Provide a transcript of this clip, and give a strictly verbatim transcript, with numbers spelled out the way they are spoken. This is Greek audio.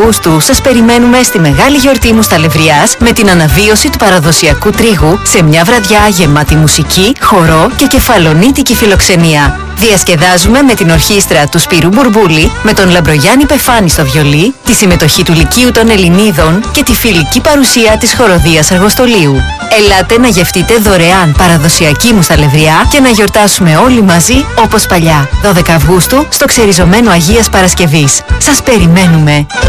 Αυγούστου σας περιμένουμε στη μεγάλη γιορτή Μουσταλευριάς με την αναβίωση του παραδοσιακού τρίγου σε μια βραδιά γεμάτη μουσική, χορό και κεφαλονίτικη φιλοξενία. Διασκεδάζουμε με την ορχήστρα του Σπύρου Μπουρμπούλη, με τον Λαμπρογιάννη Πεφάνη στο βιολί, τη συμμετοχή του Λυκείου των Ελληνίδων και τη φιλική παρουσία της χοροδίας Αργοστολίου. Ελάτε να γευτείτε δωρεάν παραδοσιακή Μουσταλευριά και να γιορτάσουμε όλοι μαζί όπως παλιά. δώδεκα Αυγούστου στο ξεριζωμένο Αγίας Παρασκευής. Σας περιμένουμε!